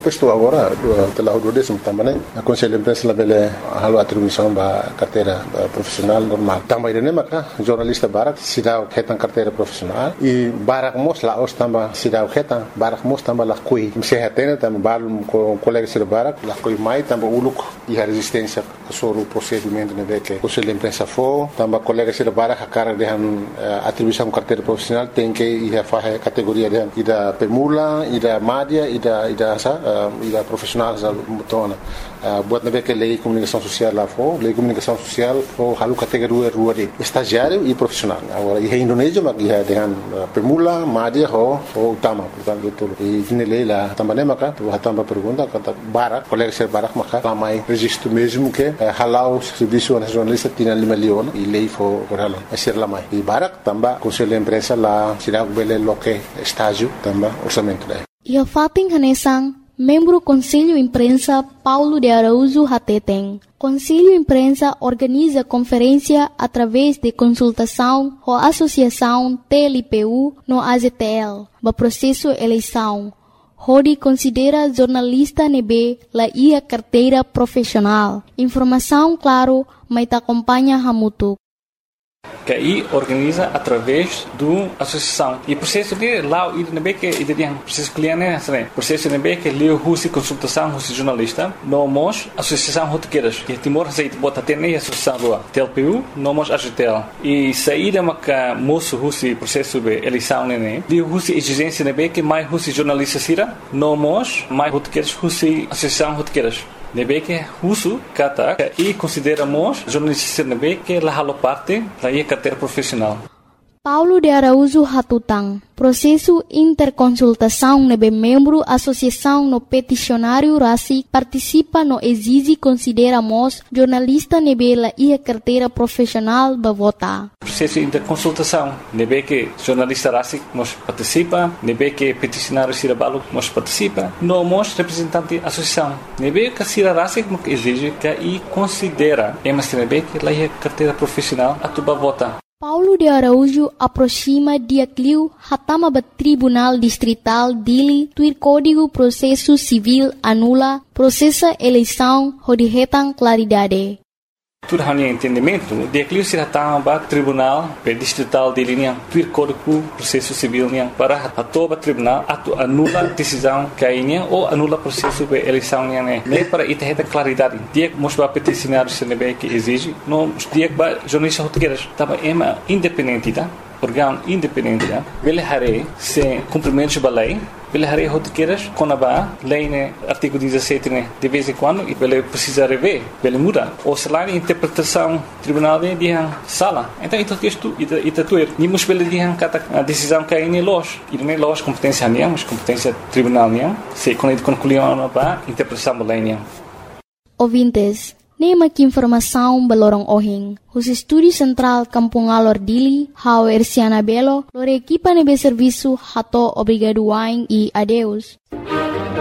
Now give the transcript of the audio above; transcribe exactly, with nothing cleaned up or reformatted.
Questo agora telah dua décimo também a Conselho de Imprensa labele halo atribuição ba carteira profissional normal. Também ele maka jornalista barak sidau ketan carteira profissional e barak mos la os tamba sidau ketan barak mos tamba la kui msehatena tamba balum com colega sida barak la kui mai tamba uluk e a resistência sobre o procedimento ne que Conselho de Imprensa fo tamba colega sida barak a cara de atribuição carteira profissional tem que ir a fazer categoria de ida pemula ida madia ida ida sa ida profissional za mutona buat na que lei comunicação social lá fo lei comunicação social fo halu categoria rua de estagiário e profissional agora e Indonésia mas ia dengan pemula madia ho ho utama portanto tudo e nele lá também maka tu hatamba pergunta kata barak colega ser barak maka ramai registro mesmo que halau serviço nacionalista tinha lima leon e lei fo coralo é ser lamai e barak tamba Conselho de Imprensa lá será bele loque estágio tamba orçamento daí e o fating hanesang membro Conselho Imprensa Paulo de Araújo Hateteng. Conselho Imprensa organiza conferência através de consultação com a Associação T L P U no A Z T L, no processo eleição. Rodi considera jornalista nebe la ia carteira profissional. Informação claro, mas acompanha Hamutuk. Que aí organiza através do associação e processo de lá o idne que idne processo cliente né processo de que leu russo consultação russo jornalista nomos associação rotequeiras que Timor Zeit bota ter nem associação do T L P U nomos A G T L e saída maca moço russo processo de eleição né leu russo exigência né que mais russo jornalista sira nomos mais rotequeiras russo associação rotequeiras nebe que russo kata e consideramos jornalista nebe que la halo parte da ia carteira profissional. Paulo de Araújo Hatutang, processo interconsultação nebe membro associação no peticionário Rasi participa no exige consideramos jornalista nebe la ia carteira profissional ba vota. Processo interconsultação nebe que jornalista Rasi nos participa, nebe que peticionário Sirabalo nos participa, nomos representante associação nebe que Sira Rasi que exige que e considera emas nebe que la ia carteira profissional atuba vota. Paulo de Araújo aproxima dia Clio hatama ba Tribunal Distrital Dili tuir Código Processo Civil anula processa eleição hodihetan claridade. Tudo hanya entendimento dia Clio se hatama ba Tribunal Distrital Dili niang tuir Código Processo Civil niang para atoba tribunal atu anula decisão kainya ou anula processo de eleição niang né nem para ita claridade dia mosba peticionário se nebe que exige no dia ba jornalista rotequeiras tava ema independente tá órgão independente tá ele hare se cumprimentos da lei ele hare rotequeiras com a lei né artigo dezessete né de vez em quando e ele precisa rever ele muda ou se lá interpretação tribunal de dia sala então isso texto ita ita tuer ni mus ele dia kata a decisão que aí los e nem los competência nem mas competência tribunal nem se quando concluiu para interpretação da lei nem ouvintes nema que informação balorong ohing. Os Estúdio Central Kampung Alor Dili, Hau Ersiana Belo, lore equipa nebe serviço hato obrigado wain e adeus.